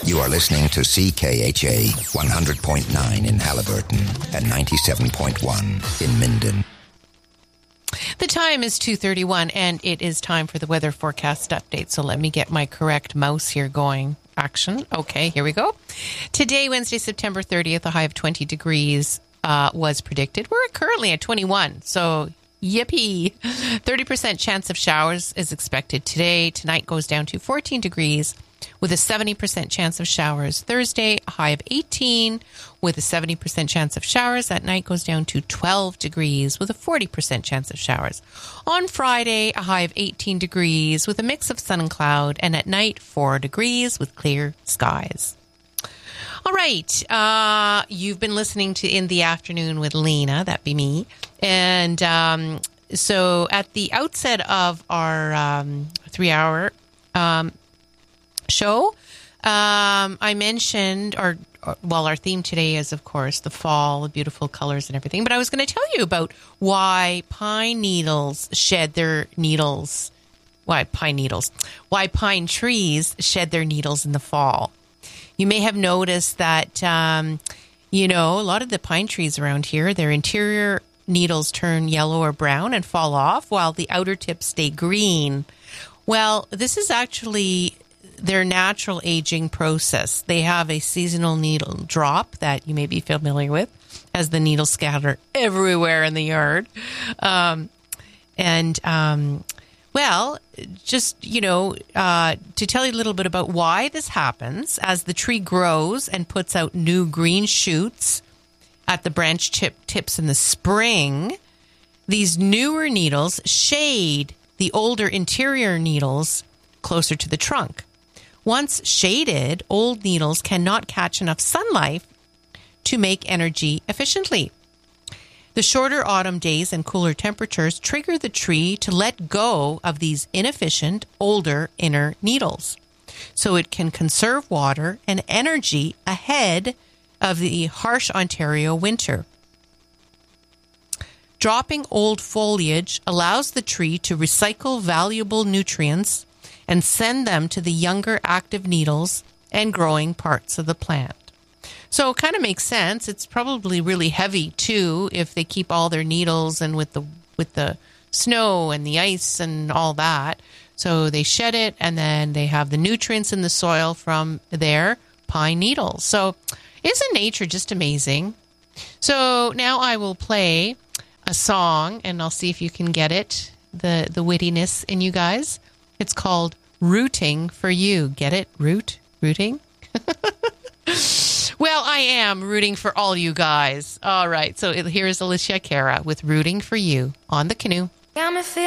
You are listening to CKHA 100.9 in Haliburton and 97.1 in Minden. The time is 2:31 and it is time for the weather forecast update. So let me get my correct mouse here going. Action. Okay, here we go. Today, Wednesday, September 30th, a high of 20 degrees was predicted. We're currently at 21, so yippee. 30% chance of showers is expected today. Tonight goes down to 14 degrees with a 70% chance of showers. Thursday, a high of 18 with a 70% chance of showers. At night goes down to 12 degrees with a 40% chance of showers. On Friday, a high of 18 degrees with a mix of sun and cloud. And at night, 4 degrees with clear skies. All right. You've been listening to In the Afternoon with Lena. That'd be me. And so at the outset of our 3-hour show, I mentioned, our theme today is, of course, the fall, the beautiful colors and everything. But I was going to tell you about why pine needles shed their needles. Why pine trees shed their needles in the fall. You may have noticed that, a lot of the pine trees around here, their interior needles turn yellow or brown and fall off while the outer tips stay green. Well, this is actually their natural aging process. They have a seasonal needle drop that you may be familiar with as the needles scatter everywhere in the yard. To tell you a little bit about why this happens, as the tree grows and puts out new green shoots at the branch tips in the spring, these newer needles shade the older interior needles closer to the trunk. Once shaded, old needles cannot catch enough sunlight to make energy efficiently. The shorter autumn days and cooler temperatures trigger the tree to let go of these inefficient, older inner needles, so it can conserve water and energy ahead of the harsh Ontario winter. Dropping old foliage allows the tree to recycle valuable nutrients and send them to the younger active needles and growing parts of the plant. So it kind of makes sense. It's probably really heavy too if they keep all their needles and with the snow and the ice and all that. So they shed it and then they have the nutrients in the soil from their pine needles. So isn't nature just amazing? So now I will play a song and I'll see if you can get it, the wittiness in you guys. It's called Rooting for You. Get it? Rooting? Well, I am rooting for all you guys. All right. So here's Alicia Cara with Rooting for You on the Canoe.